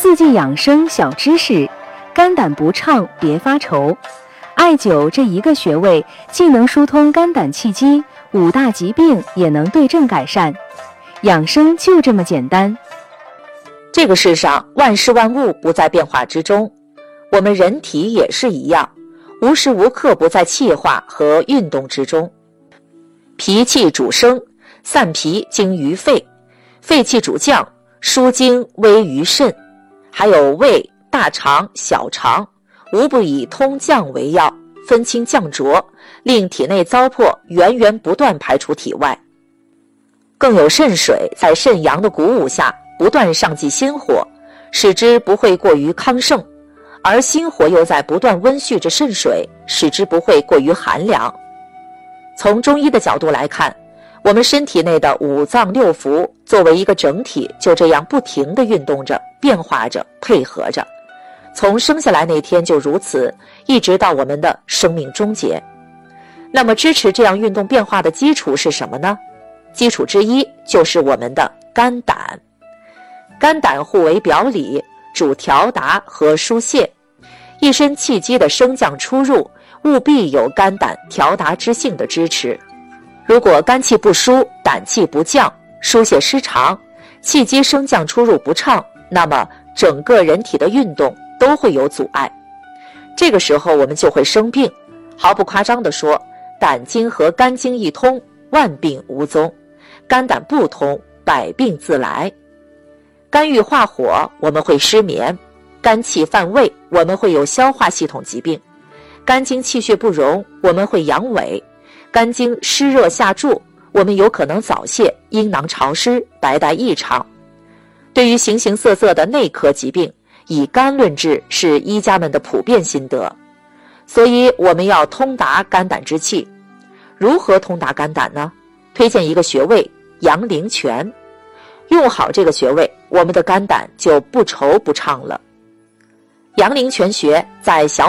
4季养生小知识：肝胆不畅别发愁。艾灸这一个穴位，既能疏通肝胆气机，5大疾病也能对症改善。养生就这么简单。 这个世上万事万物不在变化之中，我们人体也是一样，无时无刻不在气化和运动之中。脾气主升，散脾经于肺；肺气主降，疏经微于肾。还有胃、大肠、小肠，无不以通降为要，分清降浊，令体内糟粕源源不断排出体外。更有肾水在肾阳的鼓舞下不断上济心火，使之不会过于亢盛，而心火又在不断温煦着肾水，使之不会过于寒凉。从中医的角度来看，我们身体内的5脏6腑作为一个整体，就这样不停地运动着，变化着，配合着，从生下来那天就如此，一直到我们的生命终结。那么支持这样运动变化的基础是什么呢？基础之一就是我们的肝胆。肝胆互为表里，主调达和疏泄，一身气机的升降出入，务必有肝胆调达之性的支持。如果肝气不疏，胆气不降，疏泄失常，气机升降出入不畅，那么整个人体的运动都会有阻碍。这个时候我们就会生病。毫不夸张地说，胆经和肝经一通，万病无踪；肝胆不通，百病自来。肝郁化火，我们会失眠；肝气犯胃，我们会有消化系统疾病；肝经气血不容，我们会阳痿；肝经湿热下注，我们有可能早泄、阴囊潮湿、白带异常。对于形形色色的内科疾病，以肝论治是医家们的普遍心得。所以我们要通达肝胆之气。如何通达肝胆呢？推荐一个穴位，阳陵泉。用好这个穴位，我们的肝胆就不愁不畅了。阳陵泉穴在小